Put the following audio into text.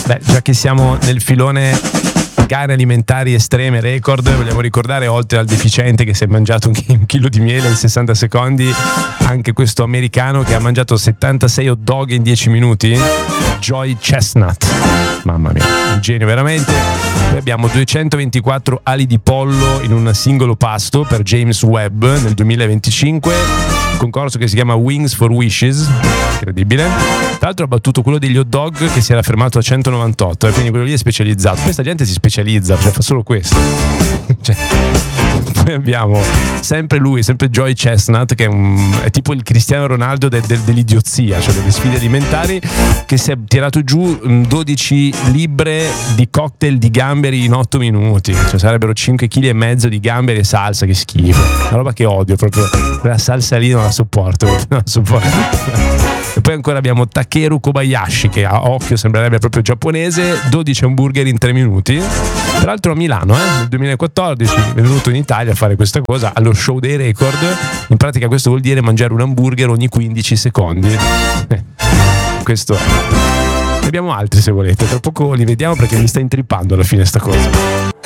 Beh, già che siamo nel filone gare alimentari estreme record, vogliamo ricordare, oltre al deficiente che si è mangiato un chilo di miele in 60 secondi, anche questo americano che ha mangiato 76 hot dog in 10 minuti, Joey Chestnut. Mamma mia, un genio veramente. Poi abbiamo 224 ali di pollo in un singolo pasto per James Webb nel 2025, concorso che si chiama Wings for Wishes, incredibile. Tra l'altro ha battuto quello degli hot dog che si era fermato a 198, quindi quello lì è specializzato. Questa gente si specializza, cioè fa solo questo. Cioè, poi abbiamo sempre lui, sempre Joey Chestnut, che è tipo il Cristiano Ronaldo dell'idiozia, cioè delle sfide alimentari, che si è tirato giù 12 libbre di cocktail di gamberi in 8 minuti, cioè sarebbero 5,5 kg di gamberi e salsa, che schifo, una roba che odio proprio, quella salsa lì non la sopporto, non la sopporto. E poi ancora abbiamo Takeru Kobayashi, che a occhio sembrerebbe proprio giapponese, 12 hamburger in 3 minuti, tra l'altro a Milano, nel 2014 è venuto in Italia a fare questa cosa allo show dei record. In pratica questo vuol dire mangiare un hamburger ogni 15 secondi. Questo è. Ne abbiamo altri se volete, tra poco li vediamo perché mi sta intrippando alla fine sta cosa.